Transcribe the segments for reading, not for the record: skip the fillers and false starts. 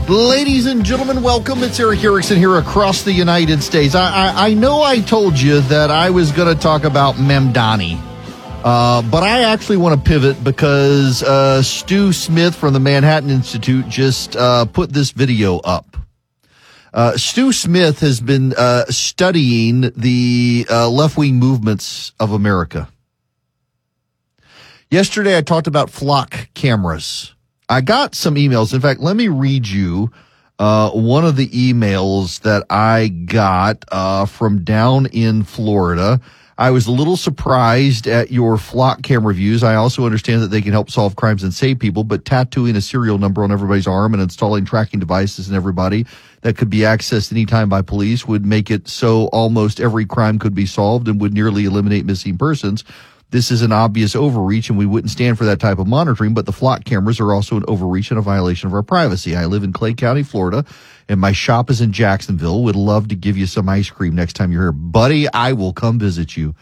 Ladies and gentlemen, welcome. It's Eric Erickson here across the United States. I know I told you that I was going to talk about Mamdani, but I actually want to pivot because Stu Smith from the Manhattan Institute just put this video up. Stu Smith has been studying the left-wing movements of America. Yesterday, I talked about flock cameras. I got some emails. In fact, let me read you one of the emails that I got from down in Florida. I was a little surprised at your flock camera views. I also understand that they can help solve crimes and save people, but tattooing a serial number on everybody's arm and installing tracking devices in everybody that could be accessed anytime by police would make it so almost every crime could be solved and would nearly eliminate missing persons. This is an obvious overreach, and we wouldn't stand for that type of monitoring, but the flock cameras are also an overreach and a violation of our privacy. I live in Clay County, Florida, and my shop is in Jacksonville. Would love to give you some ice cream next time you're here. Buddy, I will come visit you.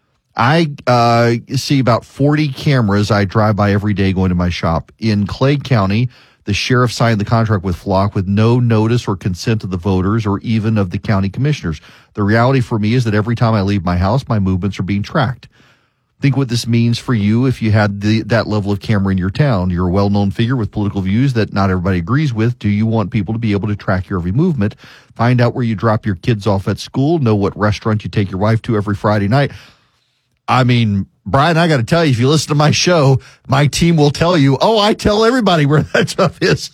I see about 40 cameras I drive by every day going to my shop. In Clay County, the sheriff signed the contract with Flock with no notice or consent of the voters or even of the county commissioners. The reality for me is that every time I leave my house, my movements are being tracked. Think what this means for you if you had that level of camera in your town. You're a well-known figure with political views that not everybody agrees with. Do you want people to be able to track your every movement, find out where you drop your kids off at school, know what restaurant you take your wife to every Friday night? I mean, Brian, I got to tell you, if you listen to my show, my team will tell you, I tell everybody where that stuff is.